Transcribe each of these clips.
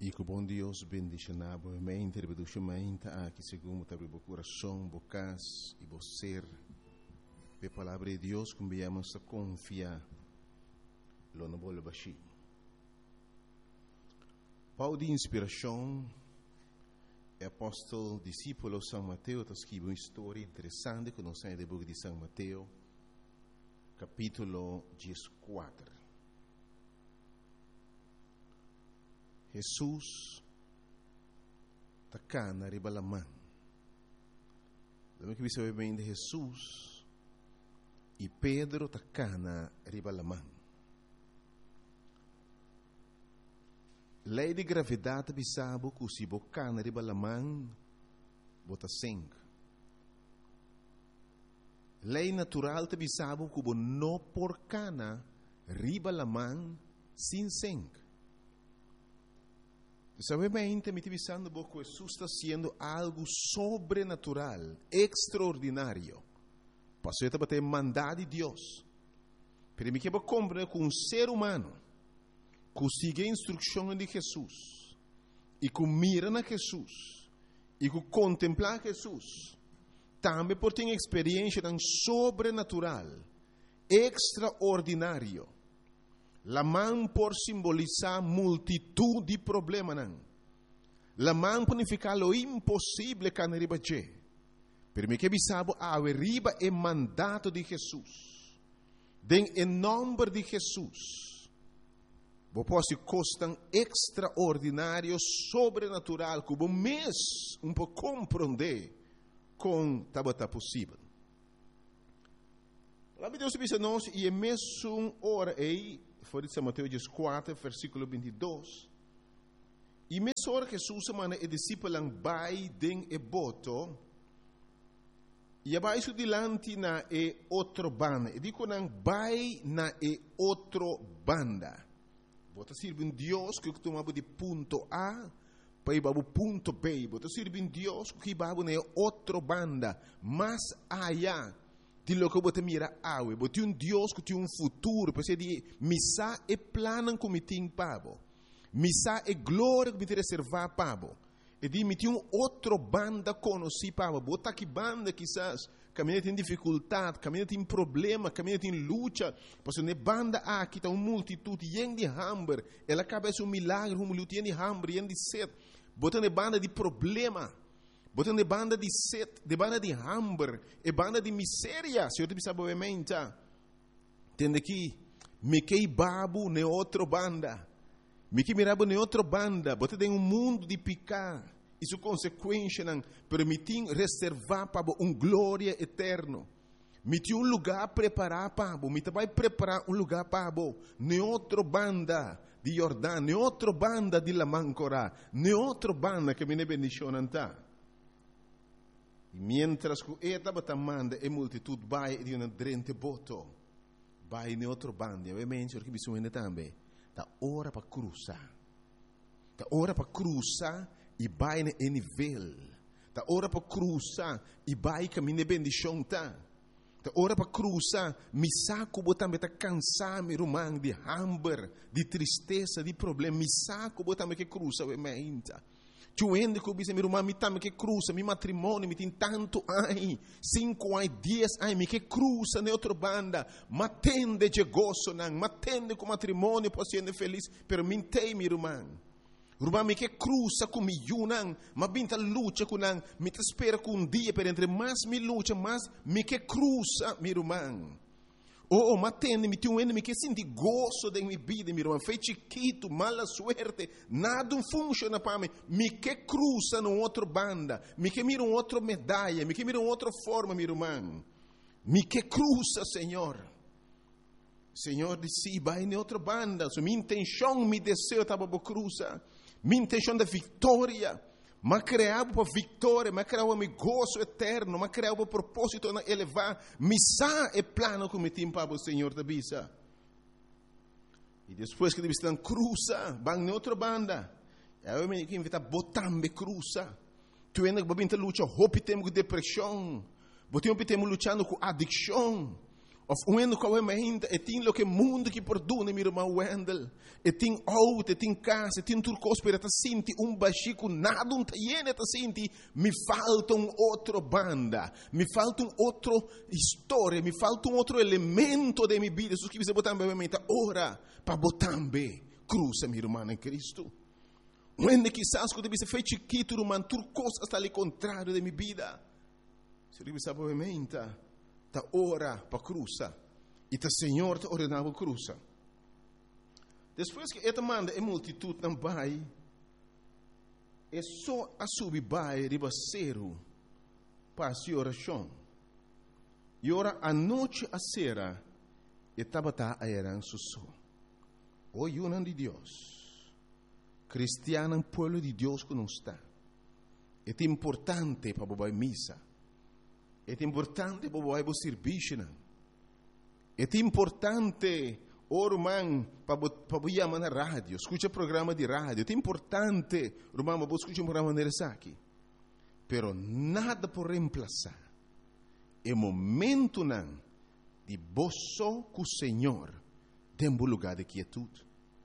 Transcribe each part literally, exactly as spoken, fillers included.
E que o bom Deus bendicionar a mente, reproduzimente aqui segundo o meu coração, bocas e o ser. A palavra de Deus que enviamos a confiar, lo não vou baixar. Paulo de inspiração, é apóstolo, discípulo de São Mateus, está escrevendo uma história interessante que nós temos no livro de São Mateus, capítulo quatorze. Jesus está cá na ribalamã. Lembra que você bem de Jesus e Pedro está cá na ribalamã. Lei de gravidade bisabo que se boca na ribalamã bota sangue. Lei natural te bisabo que não por cana ribalamã sem sangue. Sabemente me divisando que Jesus está sendo algo sobrenatural, extraordinário. Passou a ter mandado de Deus. Pero me quero compreender que um ser humano que sigue a instrução de Jesus e que mira na Jesus e que contempla Jesus, também por ter experiência tão sobrenatural, extraordinário. La mão por simbolizar multitud de problemas. La mão por significar lo impossível que não riba che. Per me que bisabo a riba é mandato de Jesus. Den em nome de Jesus. Vou posso costam extraordinário, sobrenatural, que o mês um pouco compreender com tabata possível. Lá me Deus diz nós e é mesmo hora aí. Foi de São Mateus quatro, versículo vinte e dois. E nessa hora que Jesus manda e discípulos vai den e boto, e abaixo dilante na e outro banda. E digo não vai na e outro banda. Bota sirve um Deus que tomava de ponto A para ir para o ponto B. Bota sirve um Deus que vai na outro banda, mais allá. De lo que você mira awe, você tem um Deus que tem um futuro, você diz, missa é plano que me tem pabo, missa é glória que me tem reservar pabo, e diz, me tem um outro banda conhecido pabo, bota que banda quizás, caminha tem dificuldade, caminha tem problema, caminha tem luta, porque ne banda aqui está uma multitud, yen de hambre, ela acaba um milagre, um luta yen de hambre, yen de sede, bota ne banda de problema. Botando de banda de sede, de banda de hambre, e banda de miséria. Se eu te pensava obviamente, tende aqui, me que babu ne outra banda, me que mirabo ne outra banda, botando em um mundo de picar, isso consequência não permitir reservar para um glória eterno. Me tinha um lugar preparado para me vai preparar um lugar para ne outra banda de Jordão, ne outra banda de Lamancora, ne outra banda que me ne bendicionam tá. E mientras que esta batamanda e multitud vai de uma drente boto, vai em outro bando, obviamente, porque bisogna também, da hora para cruzar, da hora para cruzar e vai em nível, da hora para cruzar e vai caminhar bendição tá, da hora para cruzar, me saco botar me tá cansado, me rumang de hambre, de tristeza, de problema, me saco botar me que cruza, obviamente. Tuende que eu meu irmão me tame que cruza, meu matrimônio me tem tanto ai, cinco ai, dez ai, me que cruza na outra banda, matende de gozo não, matende com matrimônio posso ser feliz, pero mintei meu irmão, irmão me que cruza com mi não, mas binta luta com não, me te espera com um dia per entre mais me luta, mais me que cruza meu irmão. Oh, matende, me tem um enemy que sente gozo da minha vida, meu irmão. Foi chiquito, mala suerte, nada funciona para mim. Me que cruza numa outra banda, me que mira uma outra medalha, me que mira uma outra forma, meu irmão. Me que cruza, Senhor. Senhor disse, vai em outra banda. So, minha intenção, meu desejo estava para cruzar. Minha intenção da vitória. Mas criava para vitória, mas criava para gozo eterno, mas criava para propósito de elevar. Missa é plano que me tem para o Senhor da Bisa. E depois que eles estão cruza, vão em outra banda. Eu me invito a botar me cruza. Tu ainda vai vir lutar, hope temos depressão, Botemos lutando com adicção. Of uendo com a mente, e tem lo que mundo que perdona, meu irmão Wendel. E tem auto, e tem casa, e tem tudo coisa para te sentir um baixinho, nada um taien, te sentir, me falta um outro banda, me falta um outro história, me falta um outro elemento de minha vida. Isso que você botar na mente, ora, para botar bem, cruza, meu irmão em Cristo. Uendo quizás quando você fez chiquito, irmão, tudo coisa está ali contrário de minha vida. Se você sabe a mente, ta ora para cruza e ta Senhor te ordenava cruza. Depois que esta manda a multitud não vai, é só a subir vai ribaceiro para a oração. E ora a noite a sera e tabata a eran susso. O yunan de Deus, cristiano pueblo de Deus que não está. É importante para bobar missa. É importante para o serviço. É importante, irmão, para o chamar na rádio. Escuta programa de rádio. É importante, irmão, para escutar um programa de aqui. Pero nada por reemplazar. É momento não de boço com o Senhor tem um lugar de quietude.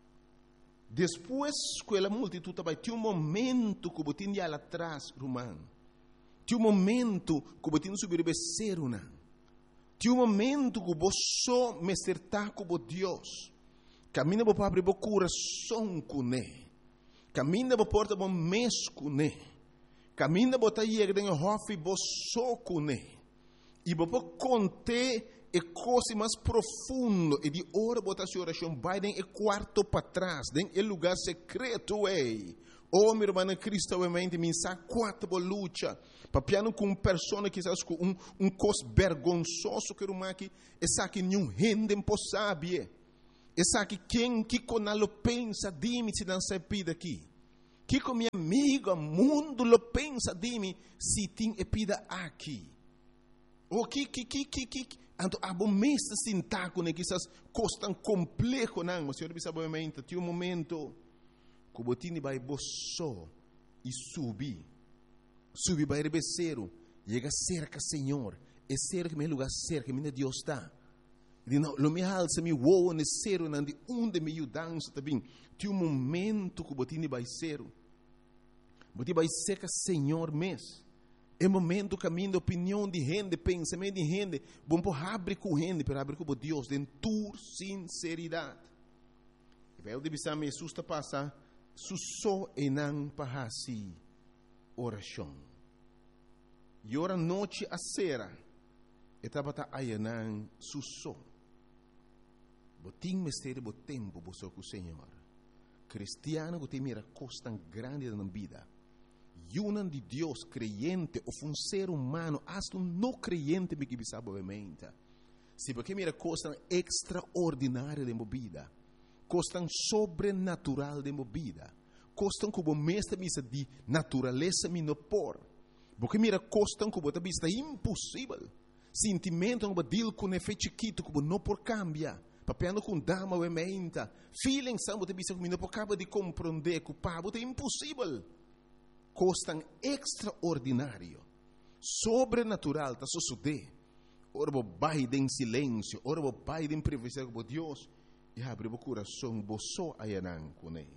Depois que a multitud vai ter um momento que você tinha lá atrás, irmão. Tinha um momento que você não subir becer uma. Tinha um momento que você me acertar com Deus. Caminha para abrir o coração com ele. Caminha para porta o mês com ele. Caminha para ir em hofe você com ele. E para contar a coisa mais profunda e de hora botar sua oração vai em quarto para trás, em lugar secreto é. Oh, meu irmão Cristo, obviamente, me sabe quatro luta. Papiano com uma pessoa que sabe um um cos vergonzoso que irmão que essa que nenhum rende impossível. Essa que quem que conalo pensa de mim se não se pida aqui. Que com minha amiga mundo lo pensa de mim se tem epida aqui. O que que que que que anto abomesta sintaco né que essas costas complexo não, mas senhor sabe obviamente, tinha um momento que o botini vai boço e subir. Subir vai rebeceiro, chega cerca, Senhor, é cerca meu lugar cerca, minha Deus está. E não, lo me alça me uou necero não de onde me dança também. Tinha um momento que o botini vai ser, botini vai cerca, Senhor mês. É momento caminho de opinião de gente, pensamento de gente, bom por abrir com gente, para abrir com Deus, de tua sinceridade. E vai o de bisam me susta passar, susso e não para assim oração. E ora noite a sera, e tabata ayanan susso. Botim mistério bo tempo bo com o Senhor. Cristiano que tem mira costa grande na vida. Yunan de Deus creyente ou um ser humano, hasta um não creyente me que sabe obviamente. Se porque mira costa extraordinária de movida, costa sobrenatural de movida, costa como mestre misa de natureza me no por. Porque mira costa como ta vista impossível. Sentimento como dil com efeito chiquito como não por cambia. Papiando com dama obviamente. Feeling são ta vista como não por cabo de compreender que o pabo é impossível. Costan extraordinário, sobrenatural, está suceder. Ora vou baile em silêncio, ora vou baile em privacidade com Deus, e abre o coração, vou só ayanan com ele.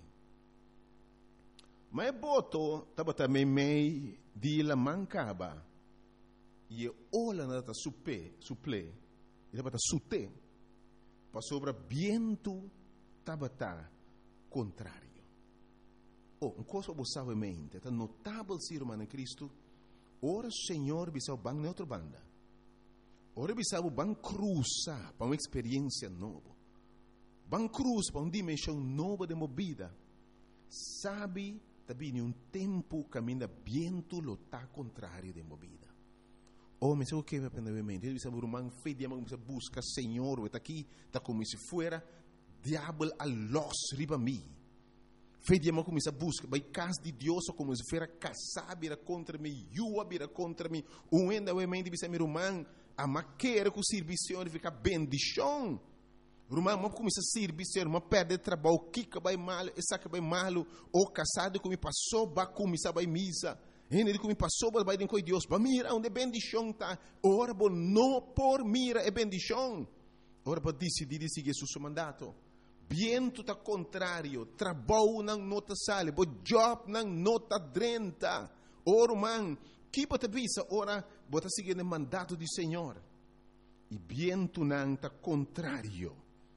Mas boto, estava também meio de la mancaba, e olha nada supe, suple, e estava sute, para sobre viento, estava contrário. Oh, uma coisa que você sabe em mente, é notável ser humano em Cristo. Ora, Senhor, bisau bang na outra banda. Ora, bisau bang cruza para uma experiência nova. Bang cruza para uma dimensão nova de movida. Sabe, também um tempo caminha viento lo tá contrário de movida. Oh, mas o que vai aprender em mente? Ele bisau rumang fe dia mag busca Senhor, está aqui, está como se fuera diabo a los riba mi. Fei dia mal começa a busca, vai casa de Deus ou como se fera casar vira contra mim, yua vira contra mim, um ainda o emende bisa meu irmão, a maquera com o serviço fica bendição. Irmão, mas começa a serviço, irmão, perde trabalho, kika vai mal, essa que vai mal, ou casado como passou, vai começar vai misa. Ele diz que me passou para vai com Deus, para mira onde bendição tá. Ora, bo não por mira é bendição. Ora, para decidir seguir seu mandato. Viento tá contrário, trabalho não nota sale, bo job não nota drenta. Ora, man, que pode visa, ora, bota seguir o mandato do Senhor. E viento não tá contrário.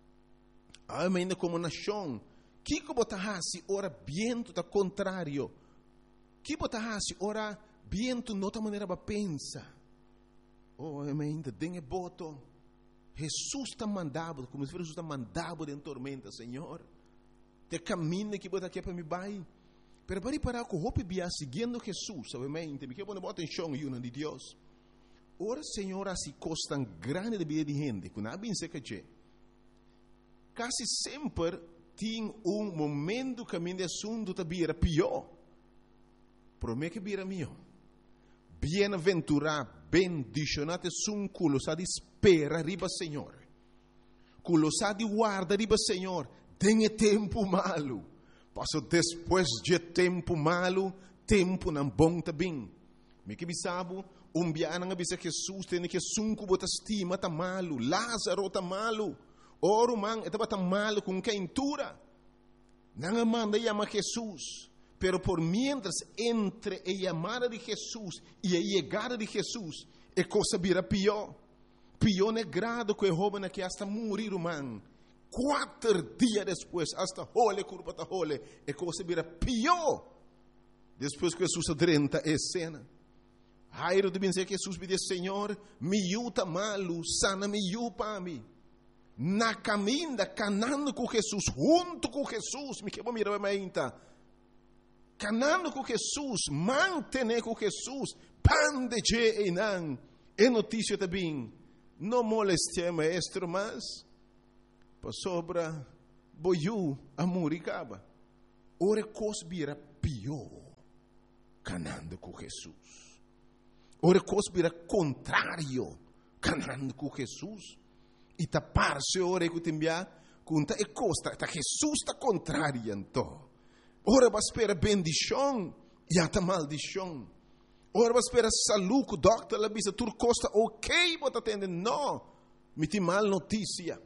Ainda como nação, que que bota hasi, ora, viento tá contrário. Que bota hasi, ora, viento nota maneira para pensa. Oh, ainda tem boto. Jesus está mandado, como se Jesus está mandado em tormenta, Senhor. Te caminho que bota aqui para me vai. Pero para parar com o bia seguindo Jesus, obviamente, me quer poner atenção em uma de Deus. Ora, Senhor, assim costan grande de vida de gente, que não bem se que quase sempre tem um momento que a minha assunto está bem pior. Promete que bem mio. Bem-aventurado, bendicionate sun culo sa di spera riba Senhor. Culo sa di guarda riba Senhor. Tenha tempo malo. Passo depois de tempo malo, tempo não bom também. Me que bisabo, um biana nga bisa Jesus tem que sunku bota estima tá malo, Lázaro tá malo. Oro man etaba tá malo com quem tura. Não manda chama Jesus. Pero por mientras entre a llamada de Jesús y a llegada de Jesús, é coisa vira pior. Pior é grado que o jovem que hasta morir, man. Quatro dias depois, hasta hole, curva da hole, é coisa vira pior. Depois que Jesus adrenta a cena. Jairo de dizer que Jesus me diz, Senhor, me yuta malo, sana me yupa me. Na caminha, canando com Jesus, junto com Jesus, me quebra mirar a minha. Canando com Jesus, mantener com Jesus, pan de je e não. É notícia também. Não moleste maestro, mas para sobra boiu a muricaba. Ora cosbira pior, canando com Jesus. Ora cosbira contrário, canando com Jesus. E tapar-se ora que timbia, conta e costa, tá Jesus está contrário então. Ora vai esperar bendição e até maldição. Ora vai esperar saúde, o doctor lá bisa tur costa ok, bota atender, não, me tem mal notícia.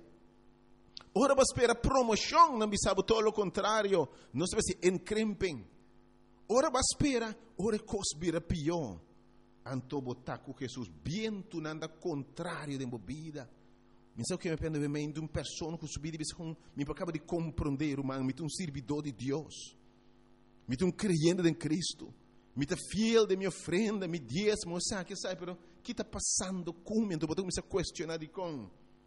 Ora vai esperar promoção, não bisa todo o contrário, não se vai encrempem. Ora vai esperar, ora cosbira pior. Anto botar com Jesus, bem tu nanda contrário de bebida. Me sabe o que me pende bem de uma pessoa que subir e me acaba de compreender, man, me tem um servidor de Deus. Me tem um creyente em Cristo. Me tem fiel de minha ofrenda, me diezmo, sabe que sabe, pero que está passando comigo? Então, eu me questionar de com.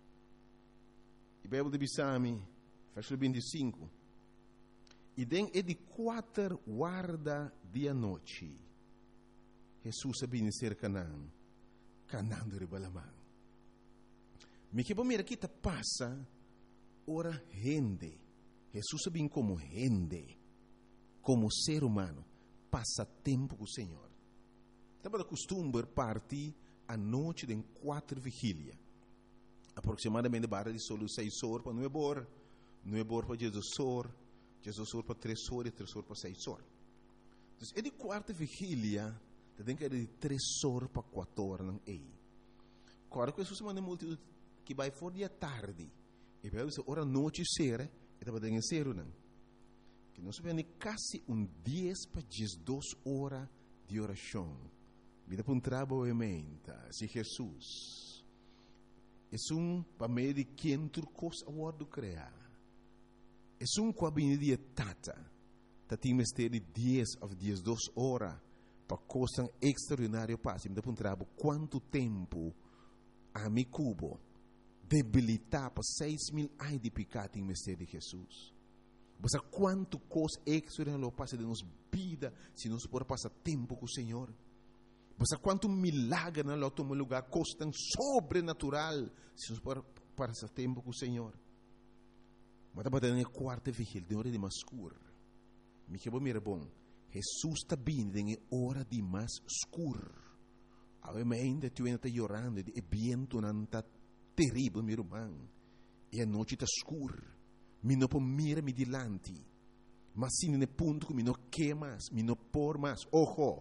E Bíblia de Bissami, versículo vinte e cinco. E den é de quatro guarda de noite. Jesus sabia ser Canaã. Canaã de Ribalamã. Me que bom mira que está passa, ora rende. Jesus sabia como rende. Como ser humano, passa tempo com o Senhor. Estava de costume partir a noite de quatro vigílias. Aproximadamente barra de solo seis horas para não é bor, não é bor para Jesus horas, Jesus horas para três horas e três horas para seis horas. Então, é de quarta vigília, tem que ir de três horas para quatro horas não é. Agora que Jesus manda multidão que vai fora de tarde, e vai dizer hora noite será, e estava dentro ser não. Que nós vemos quase um dez para duas horas de oração. Vida para um trabalho emenda, se Jesus. É um para meio de quem turcos a word criar. É um com a de tata. Tatim este de dez ou duas horas para coisa extraordinária passe. Vida para um trabalho quanto tempo a mi cubo debilitar para seis mil ai de pecado em mistério de Jesus. Você quanto coisa extraordinária passa de nossa vida se nós podemos passar tempo com o Senhor. Você quanto milagre não toma lugar, coisa tão sobrenatural se nós podemos passar tempo com o Senhor. Mas estava dando a quarta vigília, de hora de mais escuro. Me que bom, mira bom. Jesus está vindo em hora de mais escuro. Ainda tu ainda está chorando, e vento não está terrível, meu irmão. E a noite está escura. Me não pode mirar me dilante. Mas se não é ponto que me não quer mais, me não por mais. Ojo,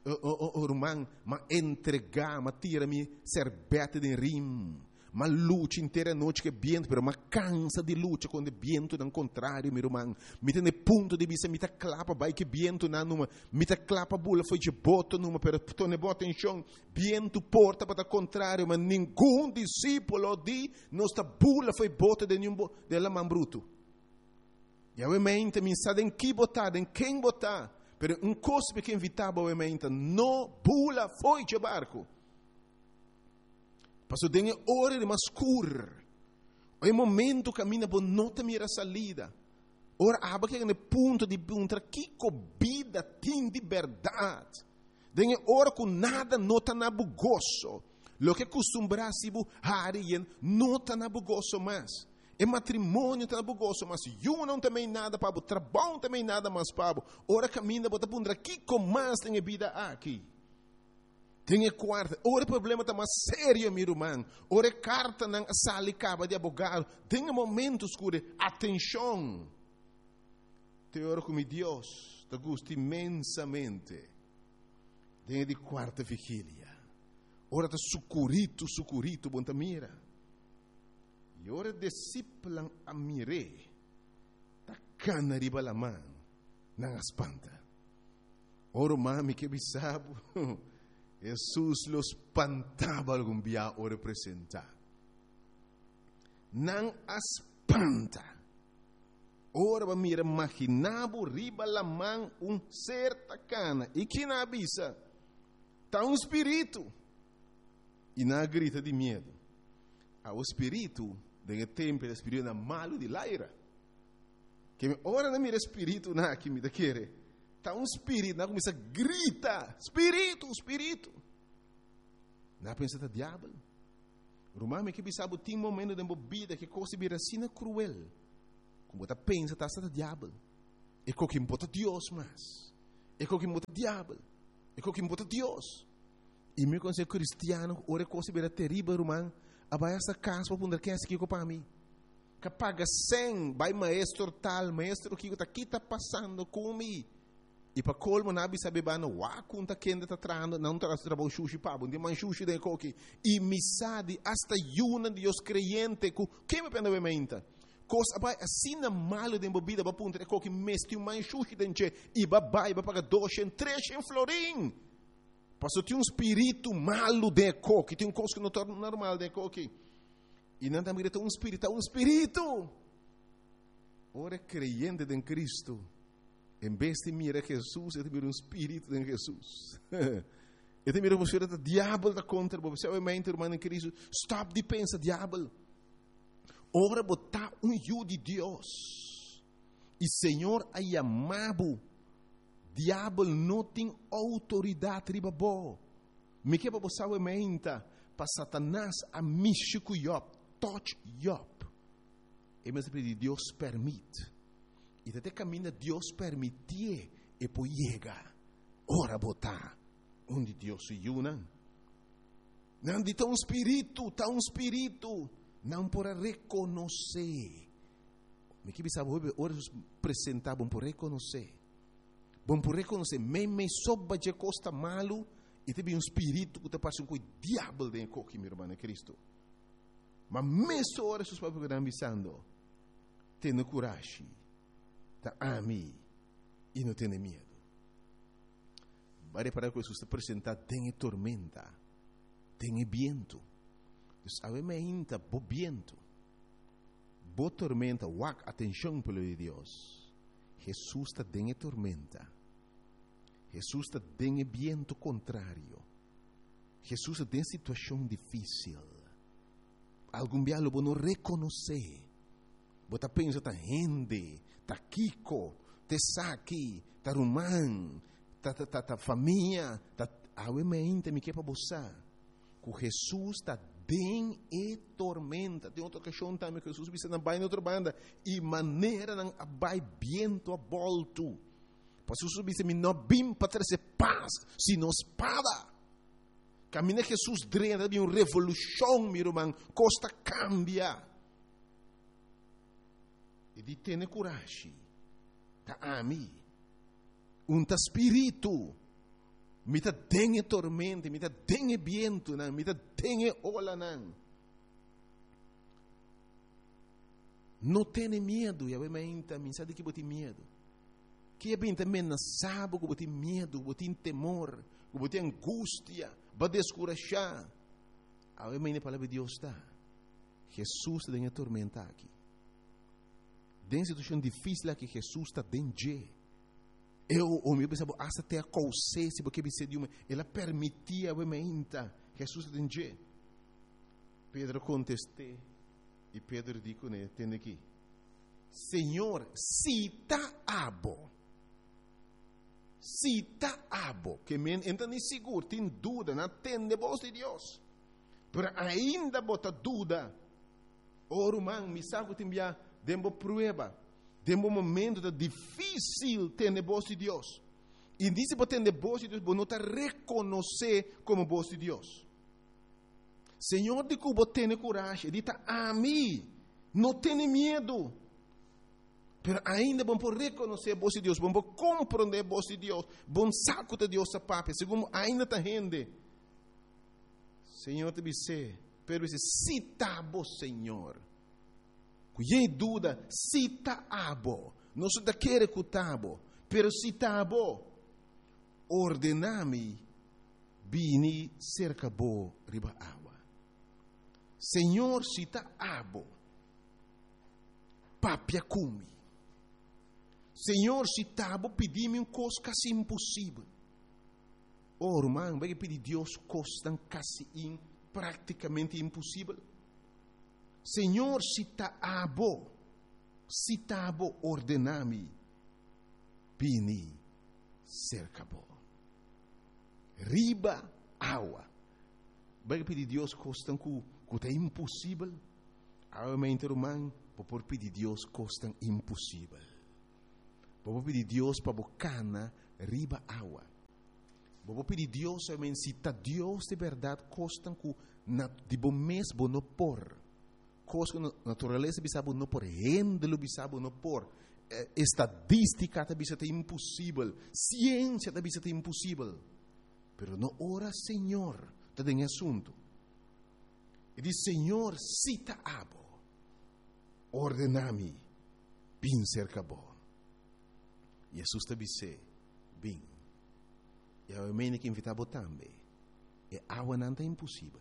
o irmão, mas entregar, mas tira-me serbete de rim. Mas luta inteira noite que viento, pero mas cansa de luta quando viento não contrário, meu irmão. Me tem ponto de vista, me tá clapa, vai que viento na numa, me tá clapa bula foi de boto numa, pero tu ne bota em chão, viento porta para contrário, mas nenhum discípulo de nossa bula foi bota de nenhum de la man bruto. E a mente me sabe em que botar, em quem botar, pero um cospe que invitava a mente, no bula foi de barco. Passo tem hora de mascur. É momento que caminha por nota mira salida. Ora aba que é ponto de punta que vida tem de verdade. Tem hora com nada nota na bugoso. Lo que costumbra se bu harien nota na bugoso mais. É matrimônio tá bugoso, mas eu não também nada para o trabalho também nada mais para. Ora caminha bota punta que com mais tem vida aqui. Tem quarta, ora o problema está mais sério, meu irmão. Ora carta não sale caba de abogado. Tem momentos que atenção. Te oro com Deus, te gusta imensamente. Tem de quarta vigília. Ora está sucurito, sucurito, bom mira. E ora discípulo a mire. Ta cana riba la mão, não espanta. Ora mami que bisabo. Jesus los espantava algum dia o representar. Não espanta. Ora, mira, imaginava riba la mão um ser tacana. E que na avisa? Está um espírito. E na grita de medo. O espírito, de tempo, o espírito é malo de laira. Que ora não mira espírito na que me querer. Está um espírito, não começa a gritar, espírito, espírito. Não pensa que é diabo. Romano que sabe tem momento de bebida que coisa vira assim cruel. Como você pensa que está diabo. É o que importa Deus mais. É o que importa diabo. É o que importa Deus. E me considero cristiano, ora coisa vira terrível, romano. Abai essa casa para poder quem é aqui para mim. Que paga cem, vai maestro tal, maestro que está aqui está passando comigo. E para colmo nabi sabe bano wa kunta kenda está trando não traz trabalho sushi pa bom de man sushi de coque e misade hasta yuna de os creyente ku que me pena menta coisa vai assim na malo de bebida para punta de coque mesti um man sushi denche e babai ba paga dois em três em florim passou tem um espírito malo de coque tem um coisa que não torna normal de coque e não também tem um espírito um espírito ora creyente em Cristo. Em vez de mirar Jesus, ele mira um espírito de Jesus. Ele mira um espírito do diabo da contra. Você vai mente, irmão em Cristo. Stop de pensar, diabo. Ora, botar um eu de Deus. E Senhor, a chamado. Diabo não tem autoridade riba bo. Me que para você vai mente. Para Satanás a mexer com Job. Touch Job. E mas Deus permite. E até caminha Deus permitir e poi chega. Ora botar onde Deus se una. Não de um espírito, tá um espírito, não por reconhecer. Me que sabe ora apresentar bom por reconhecer. Bom por reconhecer, me me soba de costa malo e teve um espírito que te passa com o diabo de coque, meu irmão, Cristo. Mas mesmo ora seus papos que estão pensando, tenha coragem. Tá ami e não tem medo. Vai reparar que Jesus está apresentado, tem tormenta, tem viento. Então, a mente, bo viento, bo tormenta, wak, atenção pelo de Deus. Jesus está tem tormenta. Jesus está tem viento contrário. Jesus está em situação difícil. Algum dia lo não reconhecer. Você pensa, tá rende. Ta Kiko, te Saki, ta Rumán, ta, ta, ta, ta família, ta mente me que para você. Que Jesus está bem e tormenta. Tem outra questão também que Jesus disse na baia outra banda e maneira não abai viento a volto. Pois Jesus disse me não bim para trazer paz, sino espada. Caminha Jesus drena de uma revolução, meu irmão, costa cambia. E di tene coragem. Ta ami. Um ta espírito. Mita tenha tormenta, mita tenha viento, nan, mita tenha ola, nan. Não tenha medo, e menta, me sabe que bote medo. Que é bem também não sabe que bote medo, bote temor, bote angústia, vai descurajar. A menta palavra de Deus está. Jesus tem a tormenta aqui. Tem situação difícil que Jesus está dentro. Eu, o meu pensava, hasta até a consciência, porque ela permitia a menta. Jesus está dentro. Pedro contestou. E Pedro disse, né, tem aqui, Senhor, se está abo, se está abo, que men ainda nem seguro, tem dúvida, não tem voz de Deus, mas ainda bota dúvida, ora, man, me sabe que tem já, dembo prueba, dembo momento da difícil ter voz de Deus, e disse que ter voz de Deus, não está reconhecer como voz de Deus. Senhor, de que você tem coragem, diz a mim, não tenha medo, mas ainda vamos reconhecer a voz de Deus, vamos compreender a voz de Deus, vamos saco de Deus a papo, segundo ainda está rende. Senhor, te disse, pero disse, se está bom, Senhor, cuide dúvida, se está abo, não se quer que está bom, pero se está bom, ordename, vini cerca bo riba água. Senhor, se está abo, papia cumi. Senhor, se está abo, pedi-me um coisa quase impossível. Oh, irmão, vai pedir Deus coisa quase in, praticamente impossível. Senhor, se está abo, se está abo, ordename, vini cerca bo. Riba água. Vai pedir Deus coisa que é impossível, realmente, irmão, vou pedir Deus coisa impossível. Vou pedir Deus para bocana riba água. Vou pedir Deus, realmente, se está Deus de verdade, coisa que de bom mês vou não pôr. Coisa que a natureza bisabo não pôr, rendelo bisabo não pôr. Estadística também é impossível, ciência também é impossível. Pero não ora, Senhor, está em assunto. E diz, Senhor, cita abo, ordenami, bin cerca bo. Jesus te disse, bin. E a mene que invitava também. E água não é impossível.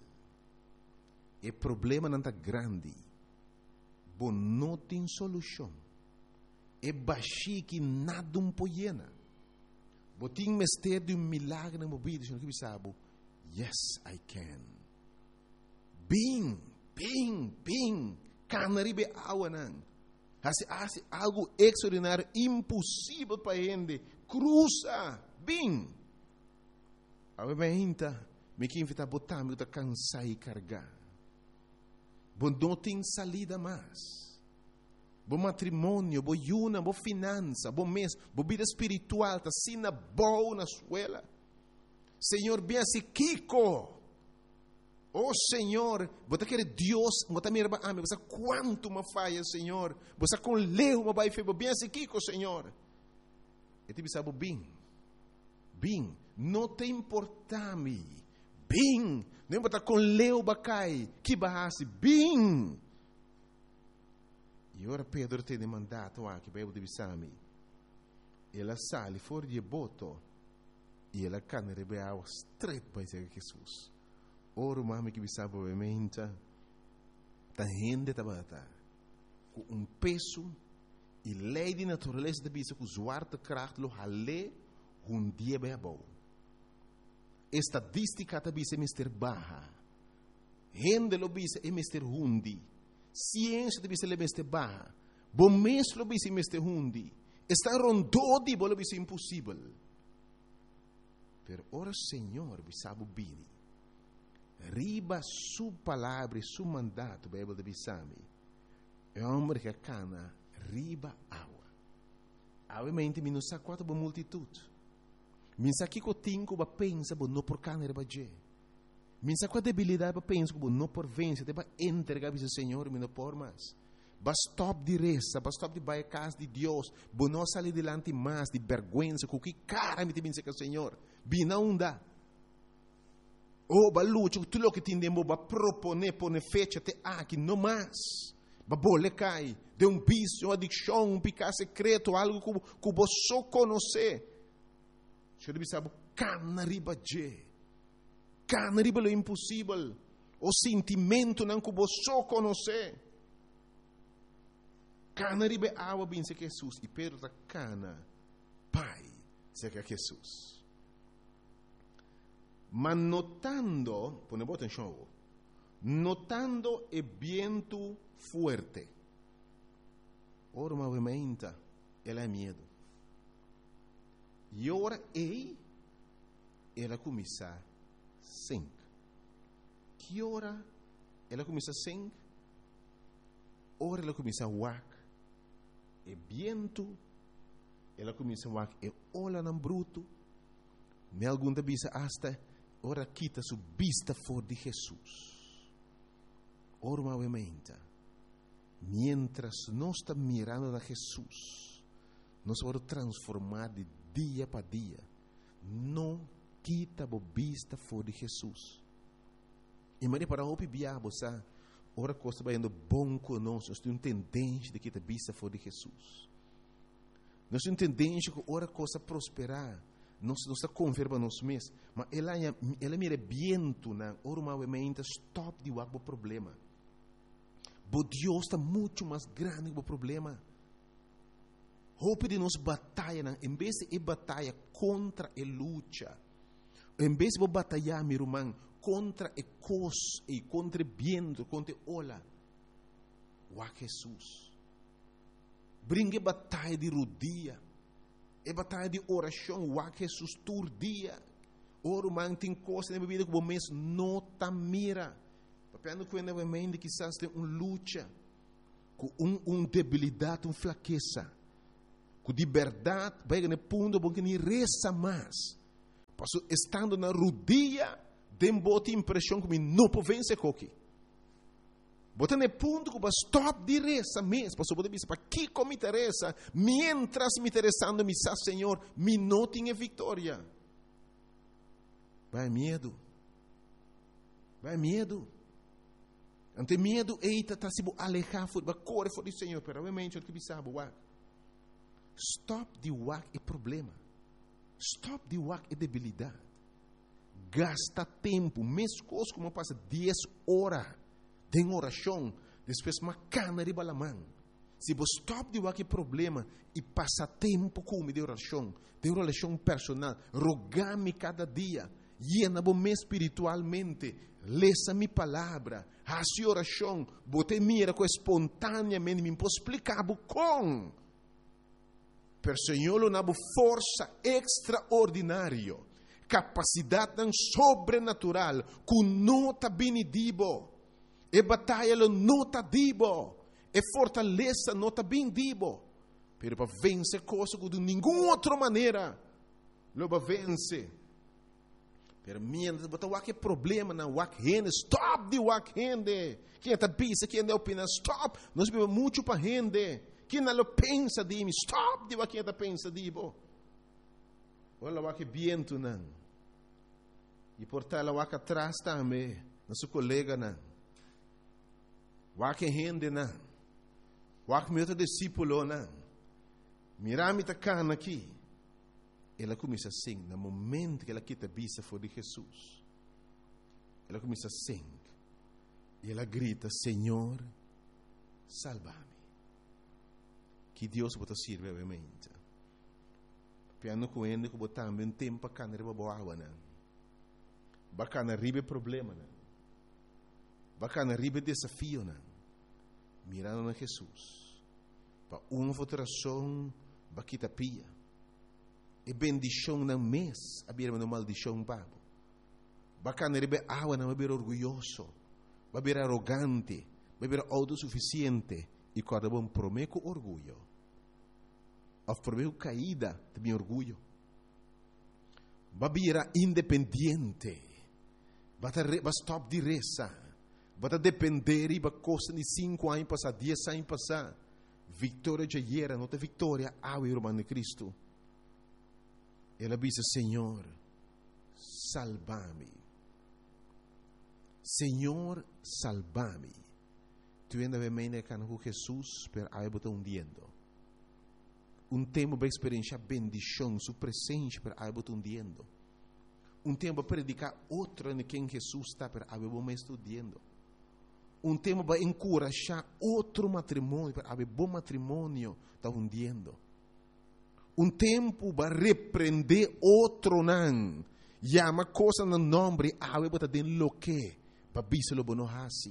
E problema não é grande. Bom, não tem solução. E baixi que nada um poiena. Botim mestre de um milagre na mobília, Senhor, que sabe? Yes, I can. Bing, bing, bing. Canaribe água não. Hace algo extraordinário, impossível para gente. Cruza, bing. A gente, me que invita a botar, me que cansar e carregar. Bom, não tem salida mais. Bom matrimônio, bom yuna, bom finança, bom mês, bom vida espiritual, tá sina boa na escola. Senhor, bem assim, Kiko. Oh, Senhor, você quer Deus, você me reba, ame, você quanto me falha, Senhor. Você com leu, me vai fazer, bem assim, Kiko, Senhor. E te sabe, bem, bem, não te importa-me, bem, não importa com leu, bacai, que barrasse, bem. E ora Pedro tem demandato anche per il bisami. E la sale fuori di boto. E la canne rebeava stretto per Jesus. Ora mami che bisabo ovviamente. Ta gente tabata. Com um peso. E lei di naturaleza da bisa com zwarte kracht lo halle. Un dia bebo. Estadistica da bisa mister baha. Gente lo bisa e mister hundi. Ciência de ser lebeste barra, bom mês lo bise meste hundi, está rondou de bolo bise impossível. Pero ora Senhor bisabo bini, riba su palavra, su mandato, Bíblia de bisami, é homem que cana riba água. Obviamente mi non sa quanto ba multitude, mi sa que cotinco ba pensa bo no por cana riba je. Minsa com a debilidade para pensar que não por vencer, para entregar ao Senhor, não por mais. Ba stop de reza, ba stop de vai a casa de Deus. Ba não sair delante mais de vergonha, com que cara me tem que o Senhor. Bina unda. Oh, ba luta, tudo o que tem demo ba propone, pone fecha te aqui não mais. Ba bole cai de um vício, uma adicção, um pecado secreto, algo que que você só conhece. Você deve saber cana riba je. Cana riba lo impossível. O sentimento não que você só conhece. Cana riba água bem se que Jesus e Pedro da cana. Pai, se que Jesus. Mas notando, pone atenção, notando o vento fuerte. Ora, movimenta, ela é medo. E ora, ei, ela começa a sing. Que ora, ela começa a sing. Ora, ela começa a wak. E vento, ela começa a wak. E olha não bruto. Me algum da bisa hasta, ora quita su vista for de Jesus. Ora, movimenta. Mientras nós estamos mirando a Jesus, nós vamos transformar de dia para dia. Não quita a vista for de Jesus. E mas para o biabo, sabe? Ora coisa vai indo bom conosco. Nós temos tendência de quitar a vista for de Jesus. Nós temos tendência que ora coisa prosperar. Nós não está converba nós mesmos. Mas ela ela mira viento na ora movimenta stop de o problema. Bo Deus está muito mais grande que o problema. Hope de nós batalha, em vez de batalha contra a luta, em vez de batalhar, meu irmão, contra a cos e contra o viento, contra a ola, o Jesus. Brinque batalha de rodia, é batalha de oração, o Jesus todo dia. Ora, man, tem coisa na vida que o mês não está mira. Papiando quando o mente quizás tem uma luta, com uma um debilidade, uma fraqueza, com de verdade, vai no ponto bom que nem reza mais. Passo estando na rodia, tem boa impressão que me não pode vencer coque. Bota no ponto que vai stop de reza mesmo. Passo pode dizer para que como me interessa, mientras me interessando me sa Senhor, me não tinha vitória. Vai medo. Vai medo. Ante medo, eita, está se alejar, vai correr fora do Senhor, pero obviamente, o que sabe, o stop de wak é problema. Stop de wak é debilidade. Gasta tempo, mesmo coisa como passa dez horas de oração, depois uma cana de balamão. Se você stop de wak é problema e passa tempo com de oração, de oração personal, rogar-me cada dia, llena-me espiritualmente, lesa minha palavra, a sua oração, bote mira com espontaneamente, me posso explicar com. Per Senhor, uma força extraordinária, capacidade sobrenatural, que não está bem dibo, e batalha não está dibo, e fortaleza não está bem dibo, pero para vencer coisa que de nenhuma outra maneira, lo vai vencer. Pero mientras botar o que problema na wak rende, stop de wak rende. Quem está pensa, quem não opina, stop. Nós vivemos muito para rende. Quem não pensa de mim, stop de wak quem está pensa de bo. Olha o wak viento não. E portar o wak atrás também, nosso colega não. Wak rende não. Wak meu discípulo não. Mirami tá cana aqui. Ela começa a sing, no momento que ela quita a vista for de Jesus. Ela começa a sing. E ela grita, Senhor, salva-me. Que Deus pode servir, obviamente. Piano com ele, que botar um tempo para canar a boa água, não. Bacana ribe problema, não. Bacana ribe desafio, não. Mirando a Jesus. Para uma votação, baquita pia. E bendição não mês, a beira uma maldição babo. Bacana rebe água não beber orgulhoso, beber arrogante, beber autossuficiente e quando bom prometo orgulho. Of prometo caída de meu orgulho. Beber independente, bata stop de reza, Bota depender e coisa de cinco anos passar, dez anos passar. Vitória já era, não tem vitória, ao irmão de Cristo. Ela disse, Senhor, salva-me. Senhor, salva-me. Tu ainda vê meio que Jesus, pero aí botou um diendo. Um tempo para experienciar bendição, sua presença, pero aí botou um diendo. Um tempo para predicar outro em quem Jesus está, pero aí botou mais estudando. Um tempo para encorajar outro matrimônio, pero aí bom matrimônio está hundiendo. Um tempo para repreender outro não. Llama coisa no nome, aí botou dentro lo que, para biselo bono hasi.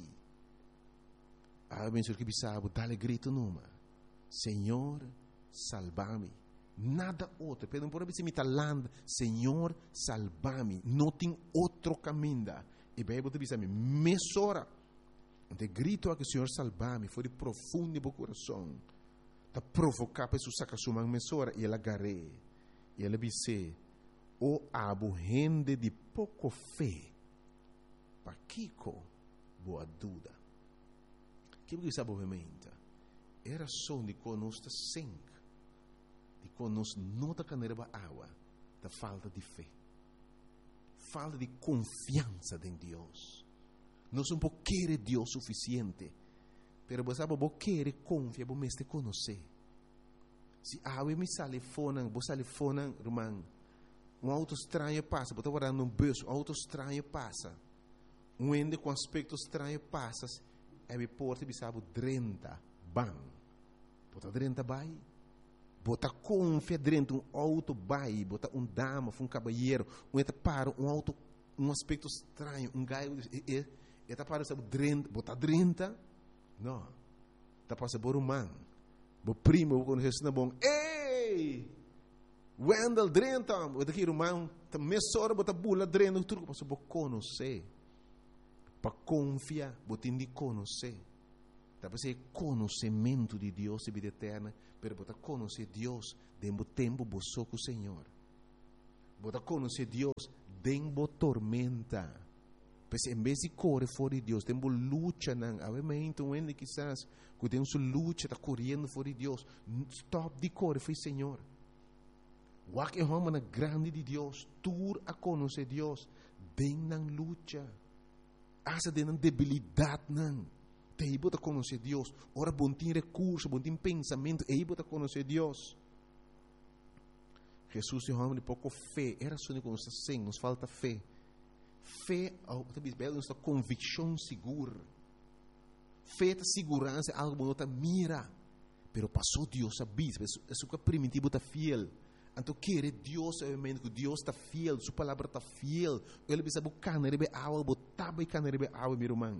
Aí bem que bisabo, dá-lhe grito numa. Senhor, salva-me. Nada outro. Pedro, por exemplo, me talando, Senhor, salva-me. Não tem outro caminho. E bem, você diz a mim, mesora. Então, grito a que o Senhor salva-me. Foi de profundo no coração. Está provocar para sacar sua mão, mesora. E ela agarrei. E ela disse, o abo gente de pouco fé. Para Kiko, boa dúvida. Que você sabe, obviamente, era só de conosco sangue. E conosco não está caneira água, da falta de fé, falta de confiança em Deus. Nós não queremos Deus suficiente, mas você sabe, você quer confiar, você me conhecer. Se a água me sale fora, você sale fora, irmão, um auto estranho passa, você está guardando um bus, um auto estranho passa, um ende com aspecto estranho passa, e me porta, me sabe, trinta, bam, bota trinta, vai. Bota confia dentro um auto bai, bota um dama, um cabalheiro, um eta para um auto, um aspecto estranho, um gaio, eta para sabe drenta, bota drenta, não, tá passa por um man, bo primo, bo conhece na bom, ei, Wendell drenta, bota aqui irmão, tá mesora, bota bula drenta, tudo passa bo conhecer, para confiar, bota indi conhecer. Para ser conhecimento de Deus e vida eterna, pero para conhecer Deus dentro do tempo boçou com o Senhor. Para conhecer Deus dentro da tormenta. Porque em vez de correr fora de Deus, dentro da luta, não. Obviamente, um ende quizás, que tem sua luta, está correndo fora de Deus. Stop de correr, foi Senhor. O que é uma grande de Deus, tur a conhecer Deus dentro da luta. Asa dentro da debilidade, não. Te bota conhecer Deus. Ora, bom tem recurso, bom tem pensamento. E bota conhecer Deus. Jesus é um homem de pouco fé. Era só que nos assim, nos falta fé. Fé, nos dá convicção segura. Fé é segurança, algo que não mira. Pero passou Deus a bis. É só que primitivo está fiel. Então, querer Deus, obviamente, que Deus está fiel. Sua palavra está fiel. Ele precisa buscar, não é algo, botar, buscar, não é algo, meu irmão.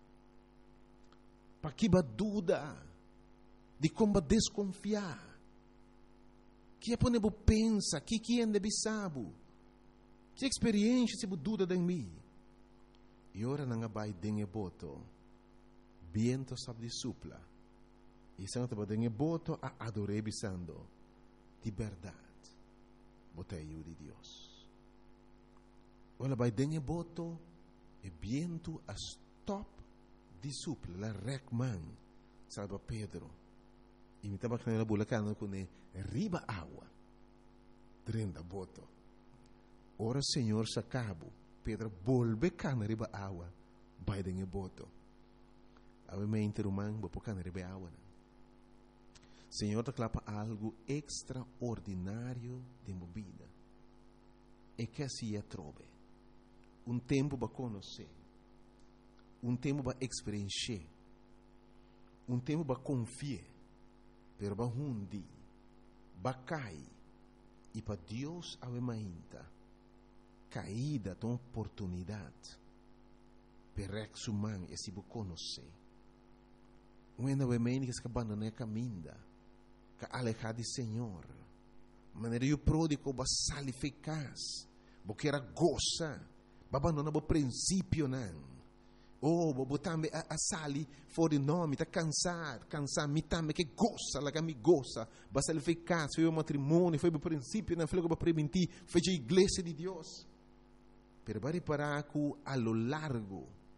Para que dúvida de como desconfiar. Que é para pensa, que que é de sabe. Que experiência se dúvida em mim. E ora não vai dengue boto. Viento sabe de supla. E se não te dengue boto a adorar bisando. De verdade. Botei eu de Deus. Ora vai dengue boto e viento a stop de supla, la recman, salva Pedro. E me estava canela bulacana com ele, riba água, trenda boto. Ora, Senhor, sacabo, Pedro, volve cana riba água, vai dengue boto. Obviamente, irmão, vou pôr cana riba água. Senhor, te clapa algo extraordinário de movida. E que assim é trobe. Um tempo para conhecer. Um tempo para experienciar. Um tempo para confiar. Pero para hundi. Para cair. E para Deus a mainta. Caída de uma oportunidade. Para exumar e se conhecer. Um ainda vai mainta que se abandona a caminho. Que alejar de Senhor. Maneira o pródigo vai sair eficaz. Porque era goza. Vai abandonar o princípio não. Oh, vou também a, a sali fora de nome, está cansado, cansado, me também que gosta, lá que me gosta, basta ele ficar, foi o matrimônio, foi o princípio, não foi o que preventir, foi a igreja de Deus. Pero vai reparar que a lo largo,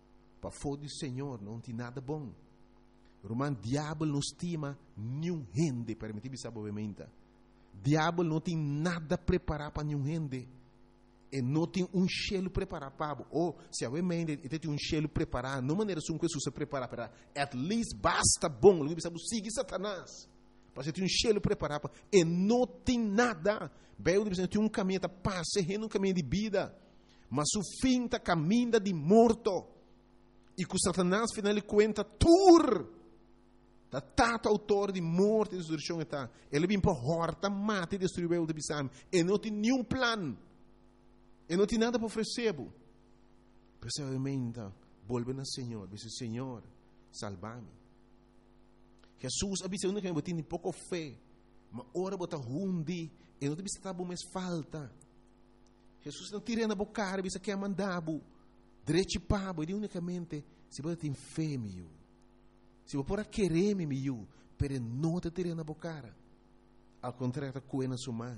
para fora do Senhor não tem nada bom. Romano, diabo não estima nenhum rende, permite-me saber obviamente. Diabo não tem nada preparado para nenhum rende. E não tem um cheiro preparado para. Ou, se a mente tem um cheiro preparado, não maneira como Jesus se prepara para. At least basta bom. Não precisa seguir Satanás. Para ter um cheiro preparado para. E não tem nada. Bem, tem um caminho de paz, um caminho de vida. Mas o fim está caminho de morto. E com Satanás, final de conta, tur. Está tato autor de morte e destruição. Ele vem para horta, mata e destruir o bisam. E não tem nenhum plano. E não tem nada para oferecer. Precisamente, volve ao Senhor. Diz: Senhor, salva-me. Jesus avisa que eu tenho pouco fé. Mas ora bota rundi. E não tem que estar mais falta. Jesus não tira na boca. Diz que é mandado. Direito para. E unicamente, se você tem fé, meu. Se você pode querer, meu. Mas não te tira na boca. Ao contrário, coe na sua mão.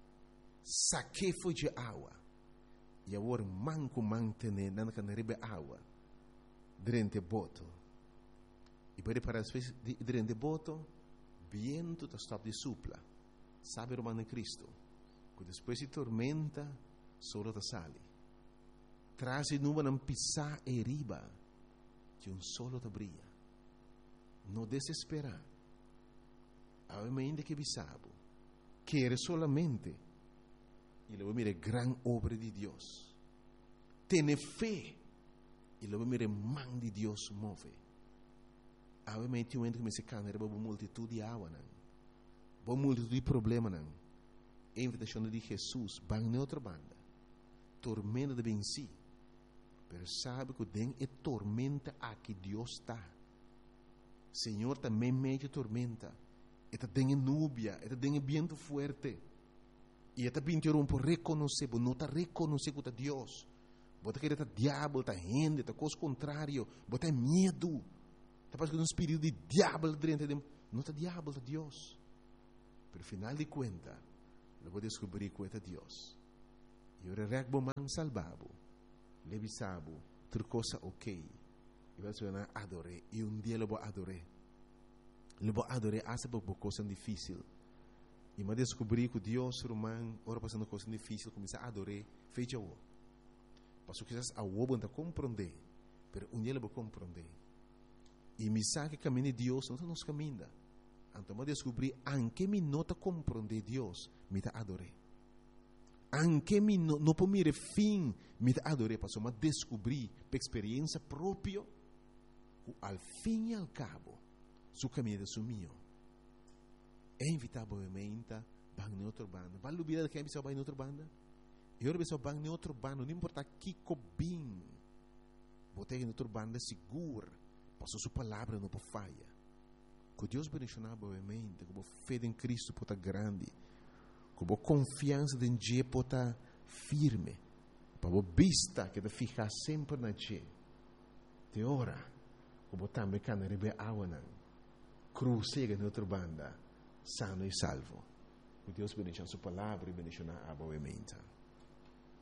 Saque foi de água. E agora manco mantene na canaribe água durante boto. E para para as vezes durante boto, viento está stop de supla. Sabe romano em Cristo. Que depois de tormenta, solo da sale. Traz e nuvem não pisar e riba, que um solo da brilha. Não desesperar. Ainda que bisabo, quer solamente. E luego mire gran obra de Dios. Tiene fe. Y luego mire man de Dios move. Ahora me entiendo que me se cana era uma multitud de agua nan. Uma multitud de problema nan. A invitação de Jesus van na outra banda. Tormenta de venci. Pero sabe que den é tormenta aqui Deus está. Senhor também meio tormenta. Eta tem núbia, eta tem viento fuerte. E até pintaram por reconhecer, por não estar reconhecer que é Deus. Bota que está diabo, está gente, está coisa contrário, bota medo. Está passando um espírito de diabo dentro de não está diabo, está Deus. Pero final de conta, eu vou descobrir que é Deus. E eu regbo man salvabo, levisabo, outra coisa ok. E vai ser adoré. E um dia eu vou adoré. Eu vou adoré até por coisa difícil. E me descobri que Deus, romano, ora passando coisa difícil, começa a adorar, fecha o. Passou que a o não compreender, mas um dia ele vai compreender. E me sabe que caminho de Deus não nos caminha. Então me descobri, anche me nota compreender Deus, me ta adorar. Anche me não no por mire fim, me ta adorar, passou me descobri, por experiência própria, que al fim e al cabo, su caminho é su mio. É invitar obviamente para em outra banda. Vale a vida que é para em outra banda? E eu penso para em outra banda, não importa que cobim. Botei em outra banda seguro, passou sua palavra não pode falha. Que Deus bendicionar obviamente, que a fé em Cristo pode estar grande, que a confiança em Deus pode estar firme, para a vista que te ficar sempre na Deus. De hora, que a também can rebe água não, cruzega em outra banda. Sano e salvo. Que Deus bendiga a sua palavra e bendiga a obviamente.